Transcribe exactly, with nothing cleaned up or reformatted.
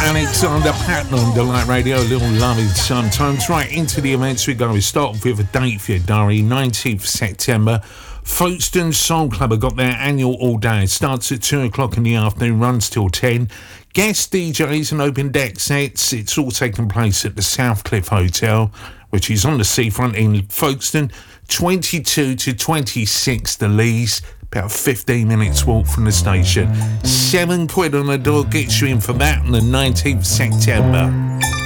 Alexander Patton on Delight Radio, a little loving sometimes. Right, into the events we go. We start off with a date for your diary, nineteenth of September. Folkestone Soul Club have got their annual all day. It starts at two o'clock in the afternoon, runs till ten. Guest D Js and open deck sets. It's all taking place at the Southcliffe Hotel, which is on the seafront in Folkestone. twenty-two to twenty-six the Lees. About fifteen minutes walk from the station. Seven quid on the door gets you in for that on the nineteenth of September.